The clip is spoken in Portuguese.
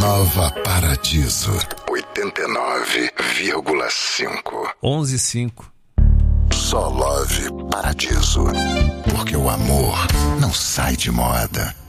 Nova Paradiso 89,5. 11:05. Só Love Paradiso. Porque o amor não sai de moda.